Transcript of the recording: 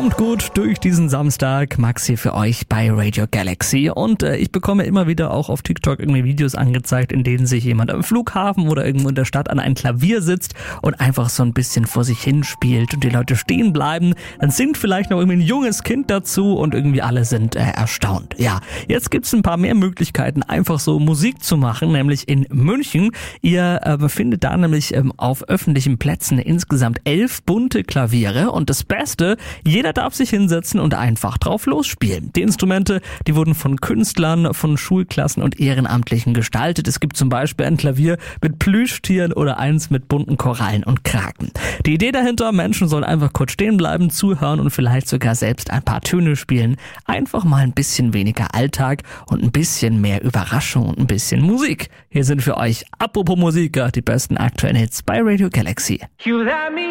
Kommt gut durch diesen Samstag. Max hier für euch bei Radio Galaxy. Und ich bekomme immer wieder auch auf TikTok irgendwie Videos angezeigt, in denen sich jemand am Flughafen oder irgendwo in der Stadt an ein Klavier sitzt und einfach so ein bisschen vor sich hin spielt und die Leute stehen bleiben. Dann singt vielleicht noch irgendwie ein junges Kind dazu und irgendwie alle sind erstaunt. Ja, jetzt gibt's ein paar mehr Möglichkeiten, einfach so Musik zu machen, nämlich in München. Ihr findet da nämlich auf öffentlichen Plätzen insgesamt 11 bunte Klaviere und das Beste, jeder darf sich hinsetzen und einfach drauf losspielen. Die Instrumente, die wurden von Künstlern, von Schulklassen und Ehrenamtlichen gestaltet. Es gibt zum Beispiel ein Klavier mit Plüschtieren oder eins mit bunten Korallen und Kraken. Die Idee dahinter, Menschen sollen einfach kurz stehen bleiben, zuhören und vielleicht sogar selbst ein paar Töne spielen. Einfach mal ein bisschen weniger Alltag und ein bisschen mehr Überraschung und ein bisschen Musik. Hier sind für euch, apropos Musiker, die besten aktuellen Hits bei Radio Galaxy.